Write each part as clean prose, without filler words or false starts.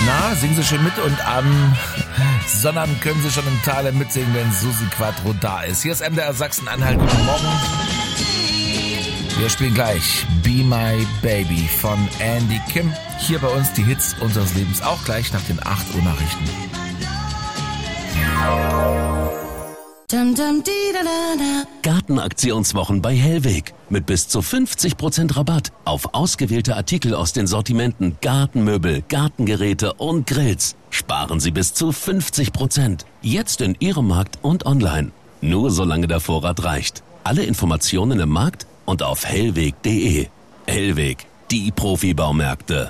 Na, singen Sie schön mit und am Sonnabend können Sie schon im Tale mitsingen, wenn Susi Quattro da ist. Hier ist MDR Sachsen-Anhalt. Guten Morgen. Wir spielen gleich Be My Baby von Andy Kim. Hier bei uns die Hits unseres Lebens, auch gleich nach den 8 Uhr Nachrichten. Gartenaktionswochen bei Hellweg. Mit bis zu 50% Rabatt auf ausgewählte Artikel aus den Sortimenten Gartenmöbel, Gartengeräte und Grills. Sparen Sie bis zu 50%. Jetzt in Ihrem Markt und online. Nur solange der Vorrat reicht. Alle Informationen im Markt und auf hellweg.de. Hellweg, die Profibaumärkte.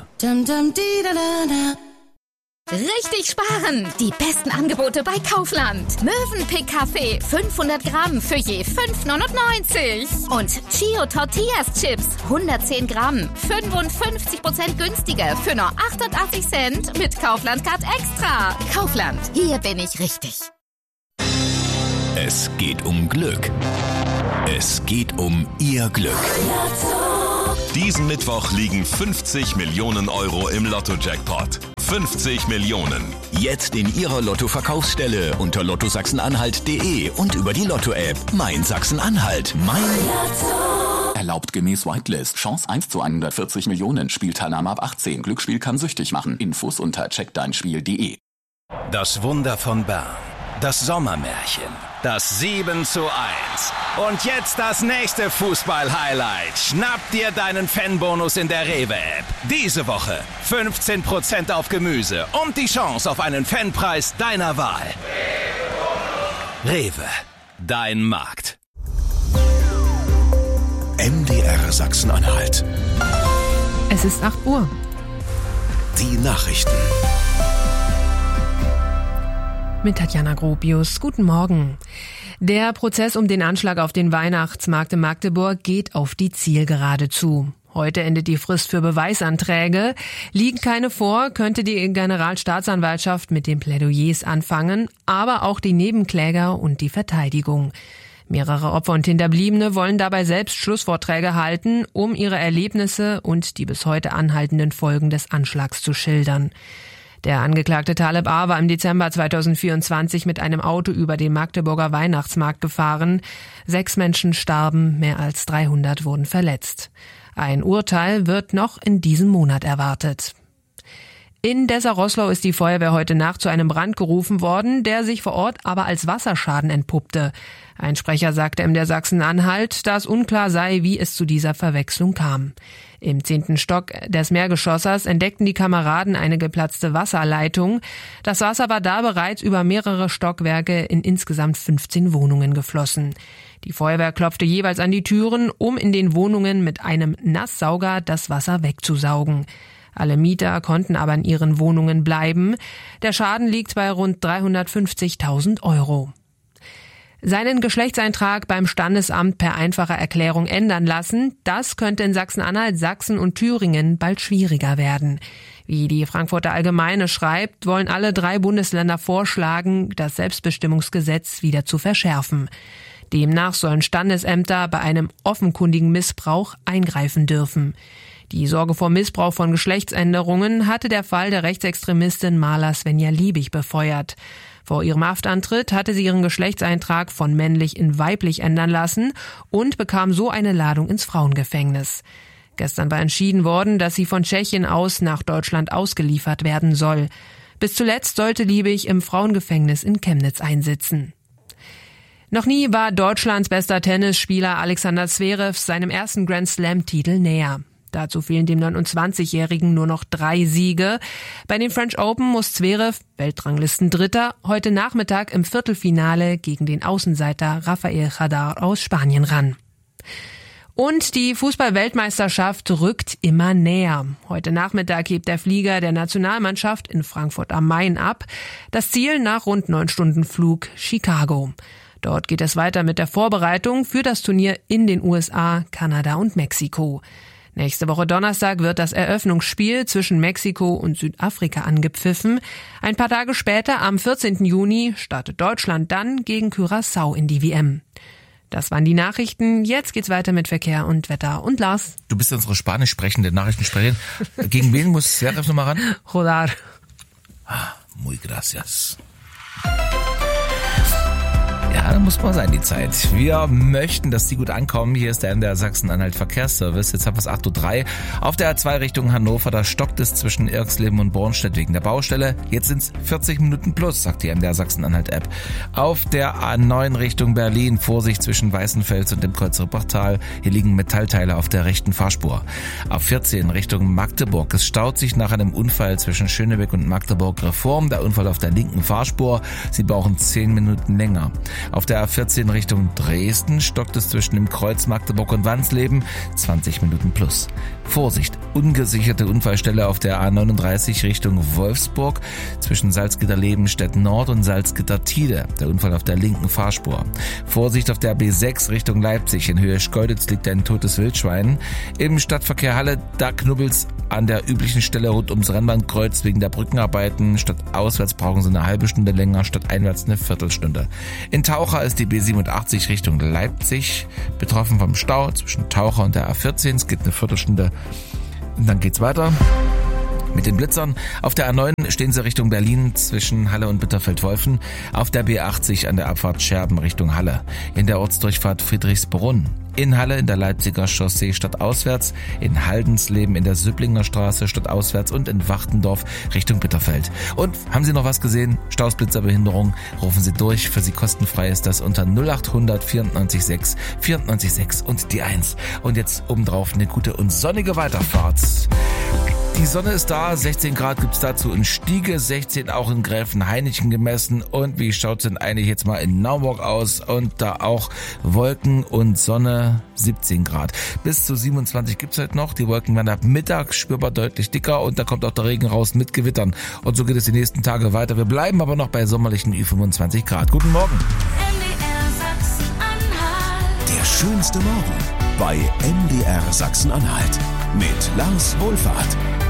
Richtig sparen! Die besten Angebote bei Kaufland. Mövenpick Kaffee 500 Gramm für je 5,99. Und Chio Tortillas Chips 110 Gramm 55% günstiger für nur 88 Cent mit Kaufland Card Extra. Kaufland, hier bin ich richtig. Es geht um Glück. Es geht um Ihr Glück. Diesen Mittwoch liegen 50 Millionen Euro im Lotto-Jackpot. 50 Millionen. Jetzt in Ihrer Lotto-Verkaufsstelle unter lottosachsenanhalt.de und über die Lotto-App. Mein Sachsen-Anhalt. Mein Lotto. Erlaubt gemäß Whitelist. Chance 1 zu 140 Millionen. Spielteilnahme ab 18. Glücksspiel kann süchtig machen. Infos unter checkdeinspiel.de. Das Wunder von Bern. Das Sommermärchen. Das 7:1. Und jetzt das nächste Fußball-Highlight. Schnapp dir deinen Fanbonus in der Rewe-App. Diese Woche 15% auf Gemüse und die Chance auf einen Fanpreis deiner Wahl. Rewe, dein Markt. MDR Sachsen-Anhalt. Es ist 8 Uhr. Die Nachrichten. Mit Tatjana Gropius. Guten Morgen. Der Prozess um den Anschlag auf den Weihnachtsmarkt in Magdeburg geht auf die Zielgerade zu. Heute endet die Frist für Beweisanträge. Liegen keine vor, könnte die Generalstaatsanwaltschaft mit den Plädoyers anfangen, aber auch die Nebenkläger und die Verteidigung. Mehrere Opfer und Hinterbliebene wollen dabei selbst Schlussvorträge halten, um ihre Erlebnisse und die bis heute anhaltenden Folgen des Anschlags zu schildern. Der Angeklagte Taleb A. war im Dezember 2024 mit einem Auto über den Magdeburger Weihnachtsmarkt gefahren. 6 Menschen starben, mehr als 300 wurden verletzt. Ein Urteil wird noch in diesem Monat erwartet. In Dessau-Roßlau ist die Feuerwehr heute Nacht zu einem Brand gerufen worden, der sich vor Ort aber als Wasserschaden entpuppte. Ein Sprecher sagte in der Sachsen-Anhalt, dass unklar sei, wie es zu dieser Verwechslung kam. Im 10. Stock des Mehrgeschossers entdeckten die Kameraden eine geplatzte Wasserleitung. Das Wasser war da bereits über mehrere Stockwerke in insgesamt 15 Wohnungen geflossen. Die Feuerwehr klopfte jeweils an die Türen, um in den Wohnungen mit einem Nasssauger das Wasser wegzusaugen. Alle Mieter konnten aber in ihren Wohnungen bleiben. Der Schaden liegt bei rund 350.000 Euro. Seinen Geschlechtseintrag beim Standesamt per einfacher Erklärung ändern lassen, das könnte in Sachsen-Anhalt, Sachsen und Thüringen bald schwieriger werden. Wie die Frankfurter Allgemeine schreibt, wollen alle 3 Bundesländer vorschlagen, das Selbstbestimmungsgesetz wieder zu verschärfen. Demnach sollen Standesämter bei einem offenkundigen Missbrauch eingreifen dürfen. Die Sorge vor Missbrauch von Geschlechtsänderungen hatte der Fall der Rechtsextremistin Marla Svenja Liebig befeuert. Vor ihrem Haftantritt hatte sie ihren Geschlechtseintrag von männlich in weiblich ändern lassen und bekam so eine Ladung ins Frauengefängnis. Gestern war entschieden worden, dass sie von Tschechien aus nach Deutschland ausgeliefert werden soll. Bis zuletzt sollte Liebig im Frauengefängnis in Chemnitz einsitzen. Noch nie war Deutschlands bester Tennisspieler Alexander Zverev seinem ersten Grand-Slam-Titel näher. Dazu fehlen dem 29-Jährigen nur noch 3 Siege. Bei den French Open muss Zverev, Weltranglistendritter, heute Nachmittag im Viertelfinale gegen den Außenseiter Rafael Nadal aus Spanien ran. Und die Fußball-Weltmeisterschaft rückt immer näher. Heute Nachmittag hebt der Flieger der Nationalmannschaft in Frankfurt am Main ab. Das Ziel nach rund 9 Stunden Flug Chicago. Dort geht es weiter mit der Vorbereitung für das Turnier in den USA, Kanada und Mexiko. Nächste Woche Donnerstag wird das Eröffnungsspiel zwischen Mexiko und Südafrika angepfiffen. Ein paar Tage später, am 14. Juni, startet Deutschland dann gegen Curaçao in die WM. Das waren die Nachrichten. Jetzt geht's weiter mit Verkehr und Wetter. Und Lars? Du bist unsere spanisch sprechende Nachrichtensprecherin. Gegen wen muss Zverev nochmal ran? Rodar. Muy gracias. Ja, da muss man sein, die Zeit. Wir möchten, dass die gut ankommen. Hier ist der MDR Sachsen-Anhalt Verkehrsservice. Jetzt haben wir es 8.03 Uhr. Auf der A2 Richtung Hannover, da stockt es zwischen Irxleben und Bornstedt wegen der Baustelle. Jetzt sind es 40 Minuten plus, sagt die MDR Sachsen-Anhalt App. Auf der A9 Richtung Berlin, Vorsicht zwischen Weißenfels und dem Kreuzruppachtal. Hier liegen Metallteile auf der rechten Fahrspur. Auf 14 Richtung Magdeburg. Es staut sich nach einem Unfall zwischen Schönebeck und Magdeburg Reform. Der Unfall auf der linken Fahrspur. Sie brauchen 10 Minuten länger. Auf der A14 Richtung Dresden stockt es zwischen dem Kreuz Magdeburg und Wansleben 20 Minuten plus. Vorsicht, ungesicherte Unfallstelle auf der A39 Richtung Wolfsburg zwischen Salzgitter-Lebenstedt Nord und Salzgitter-Tide. Der Unfall auf der linken Fahrspur. Vorsicht auf der B6 Richtung Leipzig. In Höhe Schkeuditz liegt ein totes Wildschwein. Im Stadtverkehr Halle, da knubbelt's an der üblichen Stelle rund ums Rennbahnkreuz wegen der Brückenarbeiten. Statt auswärts brauchen sie eine halbe Stunde länger, statt einwärts eine Viertelstunde. In Taucher ist die B87 Richtung Leipzig betroffen vom Stau zwischen Taucher und der A14. Es geht eine Viertelstunde und dann geht's weiter. Mit den Blitzern. Auf der A9 stehen sie Richtung Berlin zwischen Halle und Bitterfeld-Wolfen. Auf der B80 an der Abfahrt Scherben Richtung Halle. In der Ortsdurchfahrt Friedrichsbrunn. In Halle in der Leipziger Chaussee stadtauswärts, in Haldensleben in der Süpplinger Straße stadtauswärts und in Wachtendorf Richtung Bitterfeld. Und haben Sie noch was gesehen? Staus, Blitzer, Behinderung? Rufen Sie durch. Für Sie kostenfrei ist das unter 0800 94 6 94 6 und die 1. Und jetzt obendrauf eine gute und sonnige Weiterfahrt. Die Sonne ist da, 16 Grad gibt's dazu in Stiege, 16 auch in Gräfenhainichen gemessen. Und wie schaut's denn eigentlich jetzt mal in Naumburg aus? Und da auch Wolken und Sonne, 17 Grad. Bis zu 27 gibt's heute noch. Die Wolken werden ab Mittag spürbar deutlich dicker und da kommt auch der Regen raus mit Gewittern. Und so geht es die nächsten Tage weiter. Wir bleiben aber noch bei sommerlichen Ü25 Grad. Guten Morgen. Der schönste Morgen bei MDR Sachsen-Anhalt mit Lars Wohlfahrt.